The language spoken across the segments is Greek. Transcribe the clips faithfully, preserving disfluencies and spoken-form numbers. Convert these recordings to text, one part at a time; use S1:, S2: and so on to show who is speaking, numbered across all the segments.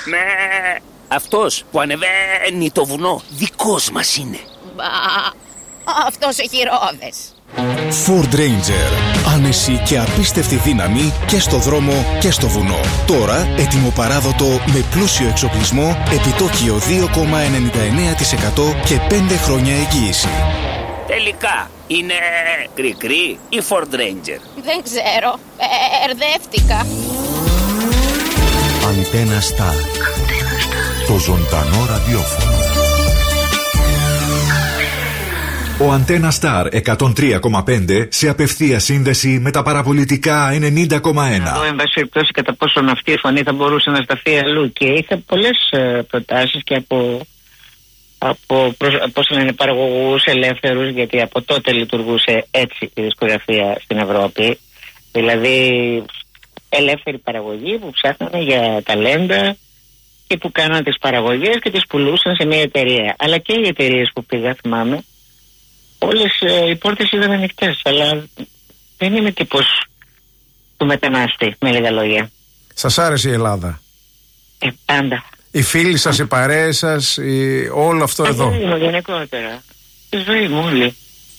S1: Ναι, αυτός που ανεβαίνει το βουνό δικός μας είναι.
S2: Μπα, αυτός έχει ρόδες.
S3: Ford Ranger. Άνεση και απίστευτη δύναμη και στο δρόμο και στο βουνό. Τώρα έτοιμο παράδοτο με πλούσιο εξοπλισμό, επιτόκιο δύο κόμμα ενενήντα εννέα τοις εκατό και πέντε χρόνια εγγύηση.
S1: Τελικά είναι κρικρί ή Ford Ranger?
S2: Δεν ξέρω, ερδεύτηκα.
S4: Αντένα Star. Το ζωντανό ραδιόφωνο. Ο Αντένα Star εκατόν τρία κόμμα πέντε σε απευθεία σύνδεση με τα παραπολιτικά ενενήντα κόμμα ένα.
S5: Εδώ, εν πάση περιπτώσει, κατά πόσον αυτή η φωνή θα μπορούσε να σταθεί αλλού. Και είχα πολλές ε, προτάσεις και από, από πώς λένε, παραγωγούς ελεύθερους, γιατί από τότε λειτουργούσε έτσι η δισκογραφία στην Ευρώπη. Δηλαδή, ελεύθερη παραγωγή που ψάχνανε για ταλέντα και που κάνανε τις παραγωγές και τις πουλούσαν σε μια εταιρεία. Αλλά και οι εταιρείες που πήγα, θυμάμαι, όλες ε, οι πόρτες ήταν ανοιχτές, αλλά δεν είμαι τύπος του μετανάστη, με λίγα λόγια.
S6: Σας άρεσε η Ελλάδα?
S5: Ε, πάντα.
S6: Οι φίλοι σας, οι παρέες σας, η... όλο αυτό
S5: ε,
S6: εδώ.
S5: Είναι γενικότερα. Η ζωή μου όλη.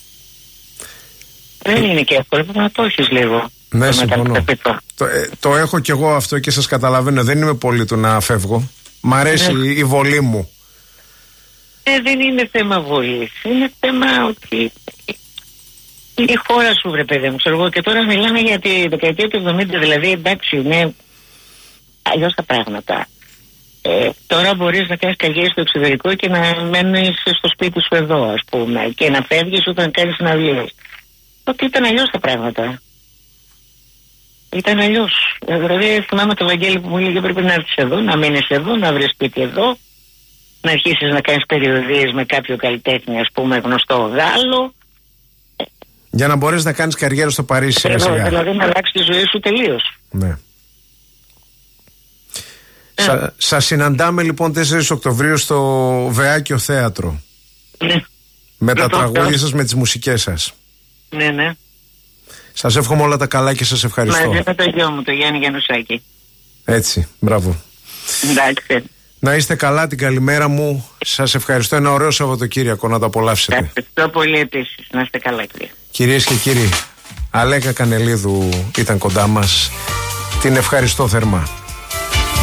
S5: Ε, δεν είναι και εύκολο, πρέπει να το έχεις λίγο.
S6: Ναι, συμφωνώ. Το, ε, το έχω κι εγώ αυτό και σας καταλαβαίνω. Δεν είμαι πολύ του να φεύγω. Μ' αρέσει ναι. η, η βολή μου.
S5: Ε, δεν είναι θέμα βολής. Είναι θέμα ότι η χώρα σου, βρε παιδί μου, ξέρω εγώ, και τώρα μιλάμε για τη δεκαετία του εβδομήντα, δηλαδή εντάξει, είναι αλλιώς τα πράγματα. Ε, τώρα μπορείς να κάνεις καριέρα στο εξωτερικό και να μένεις στο σπίτι σου εδώ, ας πούμε, και να φεύγεις όταν κάνεις συναυλίες. Τότε ήταν αλλιώς τα πράγματα. Ήταν αλλιώς. Δηλαδή, θυμάμαι το Βαγγέλη που μου έλεγε πρέπει να έρθεις εδώ, να μείνεις εδώ, να βρεις σπίτι εδώ, να αρχίσεις να κάνεις περιοδίες με κάποιο καλλιτέχνη, ας πούμε, γνωστό Γάλλο.
S6: Για να μπορείς να κάνεις καριέρα στο Παρίσι.
S5: Εδώ, δηλαδή να αλλάξει τη ζωή σου τελείως.
S6: Ναι. Ε. Σα, σας συναντάμε λοιπόν τέσσερις Οκτωβρίου στο Βεάκιο Θέατρο.
S5: Ναι.
S6: Με τα τραγούδια σας, με τις μουσικές σας.
S5: Ναι, ναι.
S6: Σας εύχομαι όλα τα καλά και σας ευχαριστώ.
S5: Μαζί με το γιο μου, το Γιάννη Γιαννουσάκη.
S6: Έτσι, μπράβο.
S5: Εντάξει.
S6: Να είστε καλά, την καλημέρα μου. Σας ευχαριστώ. Ένα ωραίο Σαββατοκύριακο να το απολαύσετε.
S5: Ευχαριστώ πολύ επίσης. Να είστε καλά, κύριε.
S6: Κυρίες και κύριοι, Αλέκα Κανελίδου ήταν κοντά μας. Την ευχαριστώ θερμά.